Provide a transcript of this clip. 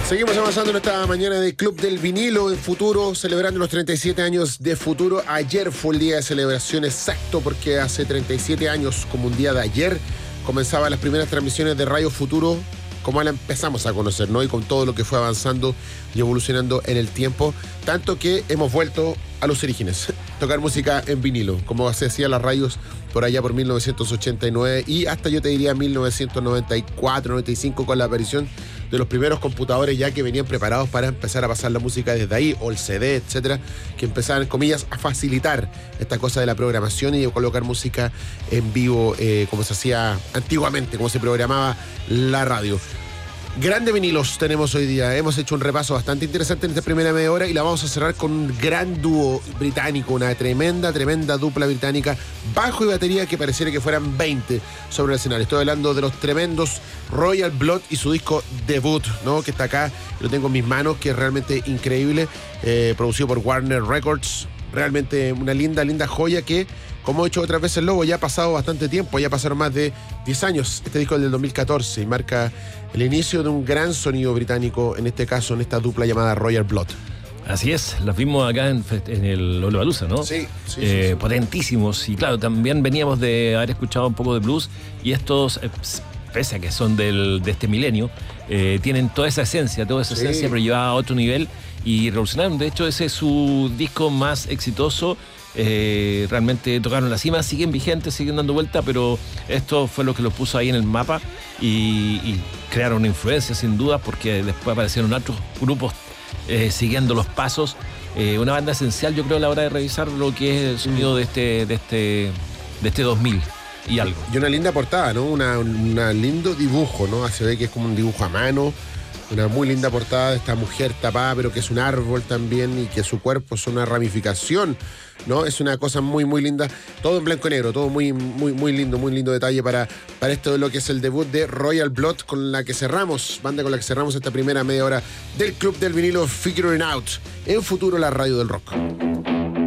Seguimos avanzando en esta mañana de Club del Vinilo en Futuro, celebrando los 37 años de Futuro. Ayer fue el día de celebración exacto porque hace 37 años, como un día de ayer, comenzaban las primeras transmisiones de Radio Futuro, como la empezamos a conocer, ¿no? Y con todo lo que fue avanzando y evolucionando en el tiempo, tanto que hemos vuelto a los orígenes, tocar música en vinilo, como se hacía en las radios por allá por 1989 y hasta yo te diría 1994, 95 con la aparición de los primeros computadores ya que venían preparados para empezar a pasar la música desde ahí, o el CD, etcétera, que empezaban, comillas, a facilitar esta cosa de la programación y de colocar música en vivo, como se hacía antiguamente, como se programaba la radio. Grandes vinilos tenemos hoy día. Hemos hecho un repaso bastante interesante en esta primera media hora y la vamos a cerrar con un gran dúo británico, una tremenda dupla británica, bajo y batería que pareciera que fueran 20 sobre el escenario. Estoy hablando de los tremendos Royal Blood y su disco debut, ¿no? Que está acá, lo tengo en mis manos, que es realmente increíble, producido por Warner Records. Realmente una linda joya que, como he hecho otras veces, Lobo, ya ha pasado bastante tiempo, ya pasaron más de 10 años. Este disco es del 2014 y marca el inicio de un gran sonido británico, en este caso, en esta dupla llamada Royal Blood. Así es, los vimos acá en el Lollapalooza, ¿no? Sí. Potentísimos. Y claro, también veníamos de haber escuchado un poco de blues y estos, pese a que son de este milenio, tienen toda esa esencia, pero llevada a otro nivel y revolucionaron. De hecho, ese es su disco más exitoso. Realmente tocaron la cima, siguen vigentes, siguen dando vuelta, pero esto fue lo que los puso ahí en el mapa y crearon una influencia sin duda, porque después aparecieron otros grupos siguiendo los pasos. Una banda esencial, yo creo, a la hora de revisar lo que es el sonido de este 2000 y algo. Y una linda portada, ¿no? Un lindo dibujo, ¿no? Se ve que es como un dibujo a mano. Una muy linda portada de esta mujer tapada, pero que es un árbol también y que su cuerpo es una ramificación, ¿no? Es una cosa muy linda. Todo en blanco y negro, todo muy lindo detalle para esto de lo que es el debut de Royal Blood, banda con la que cerramos esta primera media hora del Club del Vinilo, Figuring Out, en Futuro, la radio del rock.